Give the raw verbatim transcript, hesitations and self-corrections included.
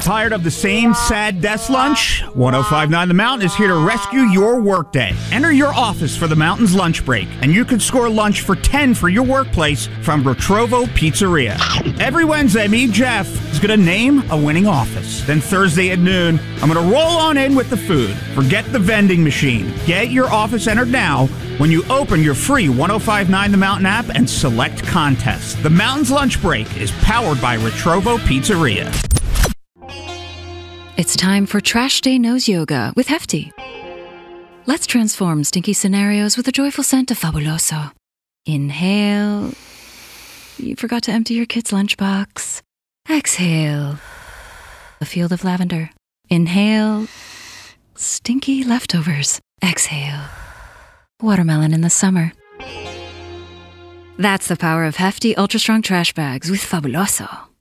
Tired of the same sad desk lunch? ten fifty-nine The Mountain is here to rescue your workday. Enter your office for the Mountain's lunch break, and you can score lunch for ten for your workplace from Retrovo Pizzeria. Every Wednesday, me, Jeff, is going to name a winning office. Then Thursday at noon, I'm going to roll on in with the food. Forget the vending machine. Get your office entered now when you open your free ten fifty-nine The Mountain app and select contest. The Mountain's lunch break is powered by Retrovo Pizzeria. It's time for Trash Day Nose Yoga with Hefty. Let's transform stinky scenarios with a joyful scent of Fabuloso. Inhale. You forgot to empty your kid's lunchbox. Exhale. A field of lavender. Inhale. Stinky leftovers. Exhale. Watermelon in the summer. That's the power of Hefty Ultra Strong Trash Bags with Fabuloso.